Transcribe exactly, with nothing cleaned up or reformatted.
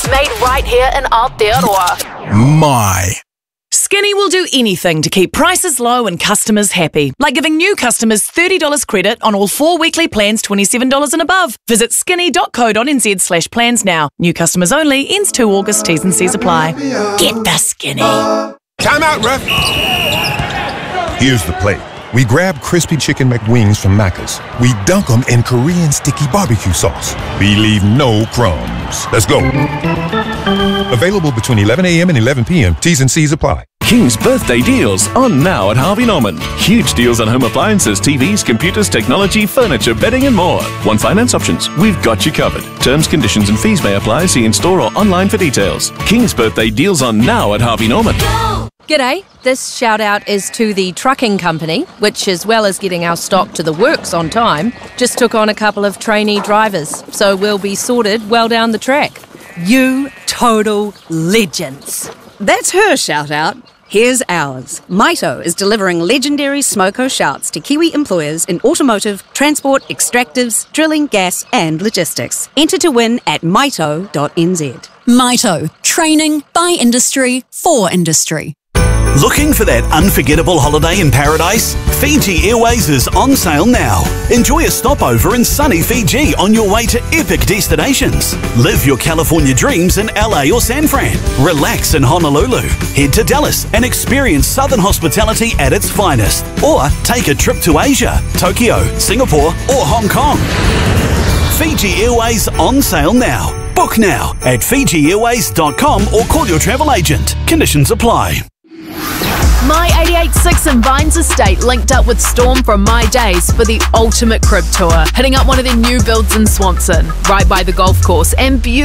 Made right here in Aotearoa. My. Skinny will do anything to keep prices low and customers happy, like giving new customers thirty dollars credit on all four weekly plans twenty-seven dollars and above. Visit skinny.co.nz slash plans now. New customers only, ends two August, T's and C's apply. Get the Skinny. Time out, ref. Here's the play. We grab crispy chicken McWings from Macca's. We dunk them in Korean sticky barbecue sauce. We leave no crumbs. Let's go. Available between eleven a m and eleven p m T's and C's apply. King's birthday deals on now at Harvey Norman. Huge deals on home appliances, T Vs, computers, technology, furniture, bedding and more. One finance options. We've got you covered. Terms, conditions and fees may apply. See in store or online for details. King's birthday deals on now at Harvey Norman. G'day, this shout out is to the trucking company, which as well as getting our stock to the works on time, just took on a couple of trainee drivers, so we'll be sorted well down the track. You total legends. That's her shout out. Here's ours. Maito is delivering legendary Smoko shouts to Kiwi employers in automotive, transport, extractives, drilling, gas and logistics. Enter to win at maito dot n z. Maito, training by industry for industry. Looking for that unforgettable holiday in paradise? Fiji Airways is on sale now. Enjoy a stopover in sunny Fiji on your way to epic destinations. Live your California dreams in L A or San Fran. Relax in Honolulu. Head to Dallas and experience Southern hospitality at its finest. Or take a trip to Asia, Tokyo, Singapore or Hong Kong. Fiji Airways on sale now. Book now at fiji airways dot com or call your travel agent. Conditions apply. My eighty-eight point six and Vines Estate linked up with Storm from My Days for the ultimate crib tour, hitting up one of their new builds in Swanson, right by the golf course, and beautiful